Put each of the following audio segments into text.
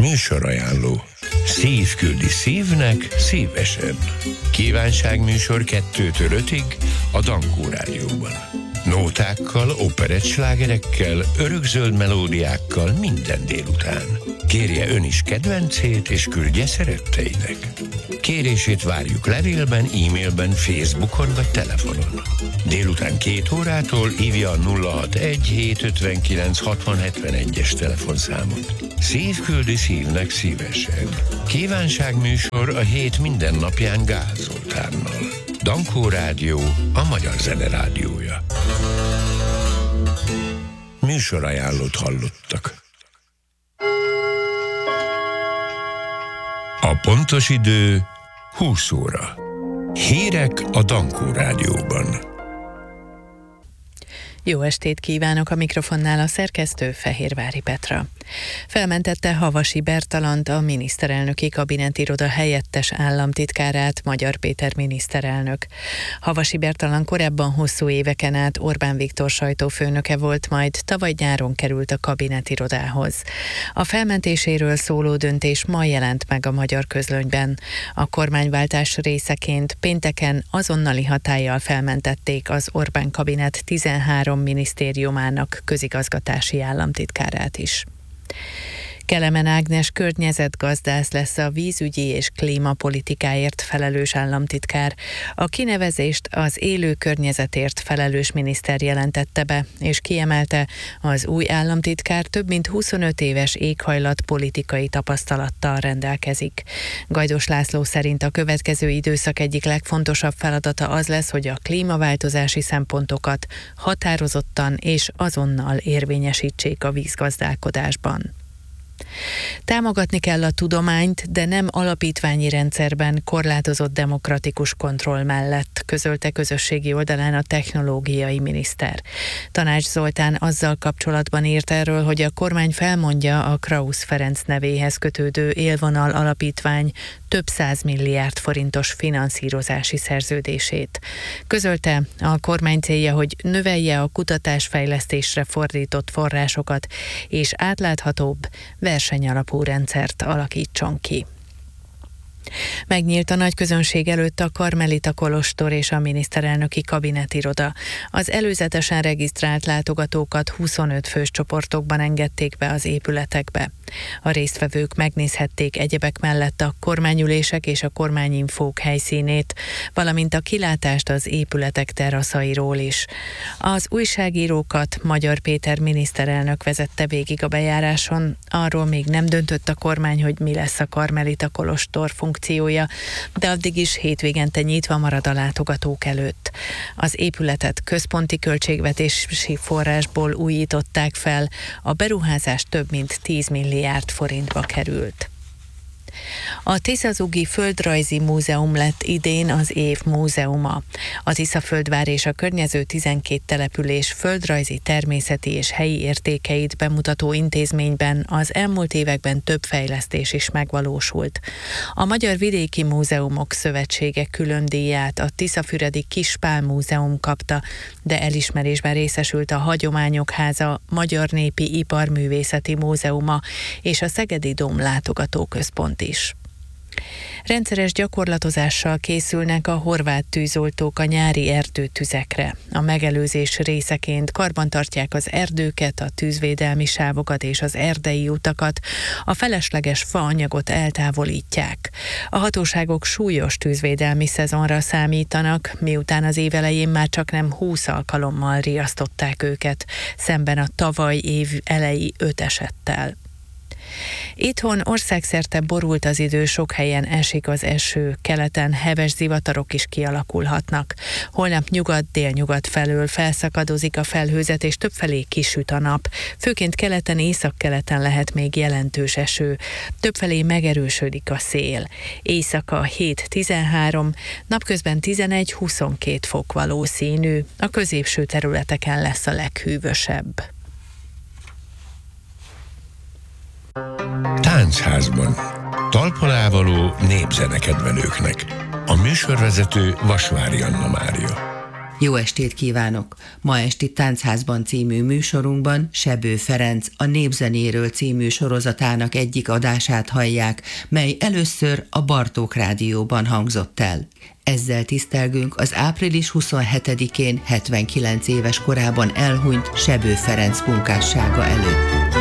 Műsorajánló. Szív küldi szívnek szívesen. Kívánságműsor 2-től 5-ig a Dankó Rádióban. Nótákkal, operettslágerekkel, örökzöld melódiákkal minden délután. Kérje ön is kedvencét, és küldje szeretteinek. Kérését várjuk levélben, e-mailben, Facebookon vagy telefonon. Délután 2 órától hívja a 061 759 6071-es telefonszámot. Szív küldi szívnek szívesen. Kívánságműsor a hét minden napján Gál Zoltánnal. Dankó Rádió, a magyar zene rádiója. Műsorajánlót hallottak. A pontos idő 20 óra. Hírek a Dankó Rádióban. Jó estét kívánok, a mikrofonnál a szerkesztő Fehérvári Petra. Felmentette Havasi Bertalant, a miniszterelnöki kabinetiroda helyettes államtitkárát Magyar Péter miniszterelnök. Havasi Bertalan korábban hosszú éveken át Orbán Viktor sajtófőnöke volt, majd tavaly nyáron került a kabinetirodához. A felmentéséről szóló döntés ma jelent meg a magyar közlönyben. A kormányváltás részeként pénteken azonnali hatállyal felmentették az Orbán kabinet 13 minisztériumának közigazgatási államtitkárát is. Kelemen Ágnes környezetgazdász lesz a vízügyi és klímapolitikáért felelős államtitkár. A kinevezést az élő környezetért felelős miniszter jelentette be, és kiemelte, az új államtitkár több mint 25 éves éghajlatpolitikai tapasztalattal rendelkezik. Gajdos László szerint a következő időszak egyik legfontosabb feladata az lesz, hogy a klímaváltozási szempontokat határozottan és azonnal érvényesítsék a vízgazdálkodásban. Támogatni kell a tudományt, de nem alapítványi rendszerben korlátozott demokratikus kontroll mellett, közölte közösségi oldalán a technológiai miniszter. Tanács Zoltán azzal kapcsolatban írt erről, hogy a kormány felmondja a Krausz Ferenc nevéhez kötődő Élvonal alapítvány több 100 milliárd forintos finanszírozási szerződését. Közölte, a kormány célja, hogy növelje a kutatásfejlesztésre fordított forrásokat, és átláthatóbb, versenyalapú rendszert alakítson ki. Megnyílt a nagy közönség előtt a Karmelita kolostor és a miniszterelnöki kabinetiroda. Az előzetesen regisztrált látogatókat 25 fős csoportokban engedték be az épületekbe. A résztvevők megnézhették egyebek mellett a kormányülések és a kormányinfók helyszínét, valamint a kilátást az épületek teraszairól is. Az újságírókat Magyar Péter miniszterelnök vezette végig a bejáráson, arról még nem döntött a kormány, hogy mi lesz a Karmelita kolostor funkciója, de addig is hétvégente nyitva marad a látogatók előtt. Az épületet központi költségvetési forrásból újították fel, a beruházás több mint 10 milliárd forintba került. A Tiszazugi Földrajzi Múzeum lett idén az év múzeuma. Az Iszaföldvár és a környező 12 település földrajzi, természeti és helyi értékeit bemutató intézményben az elmúlt években több fejlesztés is megvalósult. A Magyar Vidéki Múzeumok Szövetsége külön díját a Tiszafüredi Kispál Múzeum kapta, de elismerésben részesült a Hagyományok Háza, Magyar Népi Iparművészeti Múzeuma és a Szegedi Dóm Látogatóközpont is. Rendszeres gyakorlatozással készülnek a horvát tűzoltók a nyári erdőtüzekre. A megelőzés részeként karbantartják az erdőket, a tűzvédelmi sávokat és az erdei utakat, a felesleges faanyagot eltávolítják. A hatóságok súlyos tűzvédelmi szezonra számítanak, miután az év elején már csaknem 20 alkalommal riasztották őket, szemben a tavaly év elejé 5 esettel. Itthon országszerte borult az idő, sok helyen esik az eső, keleten heves zivatarok is kialakulhatnak. Holnap nyugat-délnyugat felől felszakadozik a felhőzet, és többfelé kisüt a nap. Főként keleten, északkeleten lehet még jelentős eső. Többfelé megerősödik a szél. Éjszaka 7-13, napközben 11-22 fok valószínű. A középső területeken lesz a leghűvösebb. Táncházban. Talpalávaló népzenekedvelőknek. A műsorvezető Vasvári Anna Mária. Jó estét kívánok! Ma esti Táncházban című műsorunkban Sebő Ferenc a Népzenéről című sorozatának egyik adását hallják, mely először a Bartók Rádióban hangzott el. Ezzel tisztelgünk az április 27-én 79 éves korában elhunyt Sebő Ferenc munkássága előtt.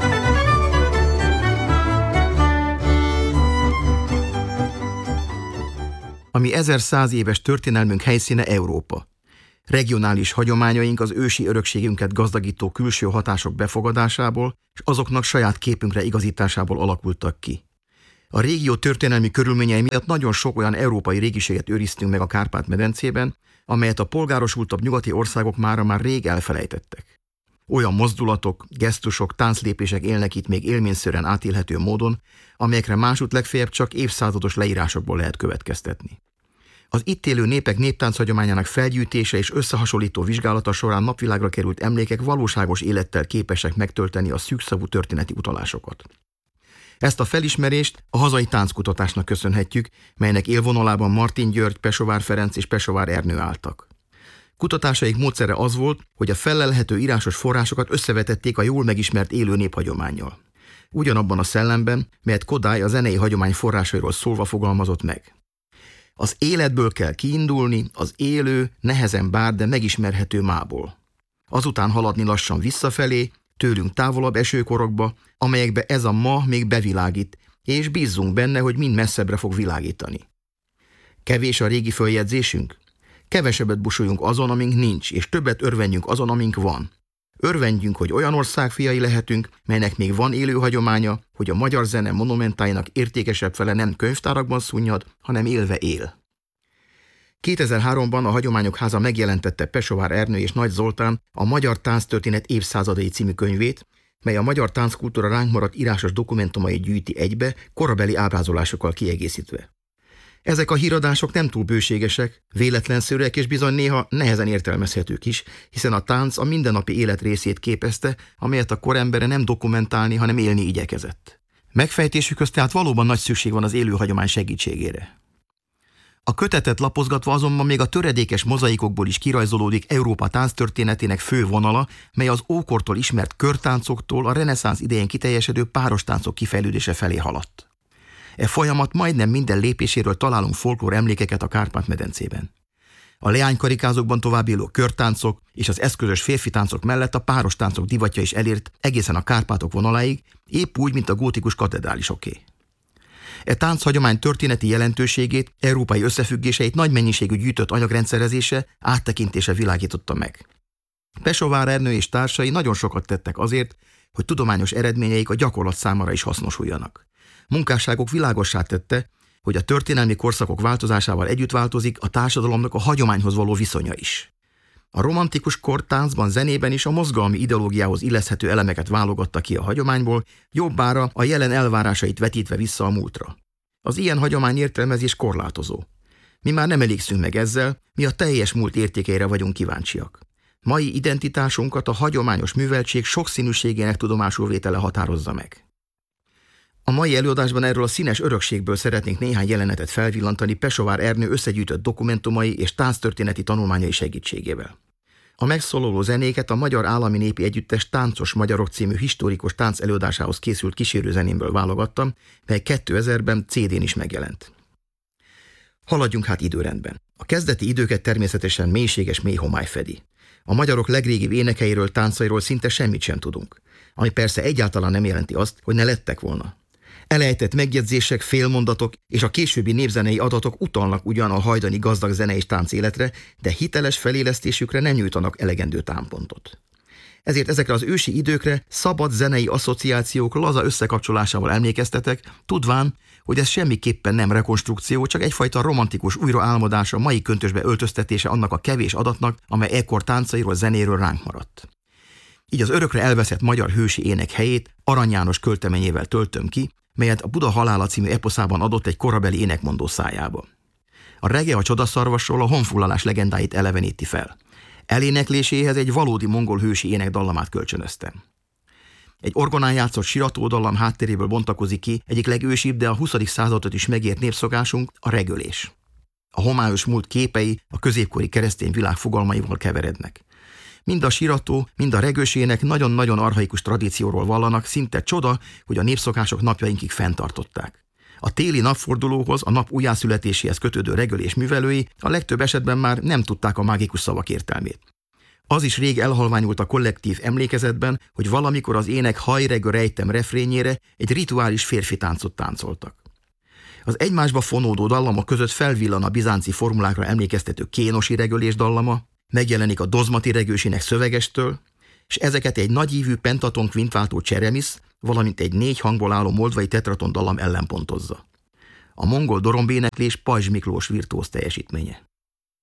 A mi 1100 éves történelmünk helyszíne Európa. Regionális hagyományaink az ősi örökségünket gazdagító külső hatások befogadásából és azoknak saját képünkre igazításából alakultak ki. A régió történelmi körülményei miatt nagyon sok olyan európai régiséget őriztünk meg a Kárpát-medencében, amelyet a polgárosultabb nyugati országok mára már rég elfelejtettek. Olyan mozdulatok, gesztusok, tánclépések élnek itt még élményszerűen átélhető módon, amelyekre másút legfeljebb csak évszázados leírásokból lehet következtetni. Az itt élő népek néptánchagyományának felgyűjtése és összehasonlító vizsgálata során napvilágra került emlékek valóságos élettel képesek megtölteni a szűkszavú történeti utalásokat. Ezt a felismerést a hazai tánckutatásnak köszönhetjük, melynek élvonalában Martin György, Pesovár Ferenc és Pesovár Ernő álltak. Kutatásaik módszere az volt, hogy a fellelhető írásos forrásokat összevetették a jól megismert élő néphagyománnyal. Ugyanabban a szellemben, melyet Kodály a zenei hagyomány forrásairól szólva fogalmazott meg. Az életből kell kiindulni, az élő, nehezen bár, de megismerhető mából. Azután haladni lassan visszafelé, tőlünk távolabb esőkorokba, amelyekbe ez a ma még bevilágít, és bízzunk benne, hogy mind messzebbre fog világítani. Kevés a régi följegyzésünk? Kevesebbet busoljunk azon, amink nincs, és többet örvendjünk azon, amink van. Örvendjünk, hogy olyan ország fiai lehetünk, melynek még van élő hagyománya, hogy a magyar zene monumentáinak értékesebb fele nem könyvtárakban szunnyad, hanem élve él. 2003-ban a Hagyományok Háza megjelentette Pesovár Ernő és Nagy Zoltán a Magyar Tánctörténet évszázadai című könyvét, mely a magyar tánckultúra ránk maradt írásos dokumentumait gyűjti egybe, korabeli ábrázolásokkal kiegészítve. Ezek a híradások nem túl bőségesek, véletlenszerűek és bizony néha nehezen értelmezhetők is, hiszen a tánc a mindennapi élet részét képezte, amelyet a korembere nem dokumentálni, hanem élni igyekezett. Megfejtésükhöz tehát valóban nagy szükség van az élő hagyomány segítségére. A kötetet lapozgatva azonban még a töredékes mozaikokból is kirajzolódik Európa tánctörténetének fő vonala, mely az ókortól ismert körtáncoktól a reneszánsz idején kiteljesedő páros táncok kifejlődése felé haladt. E folyamat majdnem minden lépéséről találunk folklór emlékeket a Kárpát-medencében. A leánykarikázókban továbbélő körtáncok és az eszközös férfi táncok mellett a páros táncok divatja is elért egészen a Kárpátok vonaláig, épp úgy, mint a gótikus katedrálisoké. E tánchagyomány történeti jelentőségét, európai összefüggéseit nagy mennyiségű gyűjtött anyagrendszerezése, áttekintése világította meg. Pesovár Ernő és társai nagyon sokat tettek azért, hogy tudományos eredményeik a gyakorlat számára is hasznosuljanak. Munkásságok világossá tette, hogy a történelmi korszakok változásával együtt változik a társadalomnak a hagyományhoz való viszonya is. A romantikus kor táncban, zenében is a mozgalmi ideológiához illeszthető elemeket válogatta ki a hagyományból, jobbára a jelen elvárásait vetítve vissza a múltra. Az ilyen hagyomány értelmezés korlátozó. Mi már nem elégszünk meg ezzel, mi a teljes múlt értékeire vagyunk kíváncsiak. Mai identitásunkat a hagyományos műveltség sokszínűségének tudomásul vétele határozza meg. A mai előadásban erről a színes örökségből szeretnénk néhány jelenetet felvillantani Pesovár Ernő összegyűjtött dokumentumai és tánctörténeti tanulmányai segítségével. A megszólaló zenéket a Magyar Állami Népi Együttes Táncos Magyarok című historikus tánc előadásához készült kísérőzenémből válogattam, mely 2000-ben CD-n is megjelent. Haladjunk hát időrendben. A kezdeti időket természetesen mélységes mély homály fedi. A magyarok legrégibb énekeiről, táncairól szinte semmit sem tudunk, ami persze egyáltalán nem jelenti azt, hogy ne lettek volna. Elejtett megjegyzések, félmondatok és a későbbi népzenei adatok utalnak ugyan a hajdani gazdag zene és táncéletre, de hiteles felélesztésükre nem nyújtanak elegendő támpontot. Ezért ezekre az ősi időkre szabad zenei asszociációk laza összekapcsolásával emlékeztetek, tudván, hogy ez semmiképpen nem rekonstrukció, csak egyfajta romantikus újraálmodása, mai köntösbe öltöztetése annak a kevés adatnak, amely ekkor táncairól, zenéről ránk maradt. Így az örökre elveszett magyar hősi ének helyét Arany János költeményével töltöm ki, melyet a Buda halála című eposzában adott egy korabeli énekmondó szájába. A rege a csodaszarvasról a honfoglalás legendáit eleveníti fel. Elénekléséhez egy valódi mongol hősi ének dallamát kölcsönöztem. Egy orgonán játszott siratódallam háttéréből bontakozik ki egyik legősibb, de a 20. századot is megért népszokásunk, a regölés. A homályos múlt képei a középkori keresztény világ fogalmaival keverednek. Mind a sirató, mind a regősének nagyon-nagyon archaikus tradícióról vallanak, szinte csoda, hogy a népszokások napjainkig fenntartották. A téli napfordulóhoz, a nap újjászületéséhez kötődő regölés művelői a legtöbb esetben már nem tudták a mágikus szavak értelmét. Az is rég elhalványult a kollektív emlékezetben, hogy valamikor az ének hajregő rejtem refrényére egy rituális férfi táncot táncoltak. Az egymásba fonódó dallamok között felvillan a bizánci formulákra emlékeztető kénosi regölés dallama, megjelenik a dozmati regősének szövegestől, és ezeket egy nagyívű pentaton kvintváltó cseremisz, valamint egy 4 hangból álló moldvai tetraton dallam ellenpontozza. A mongol dorombéneklés Pajzs Miklós virtuóz teljesítménye.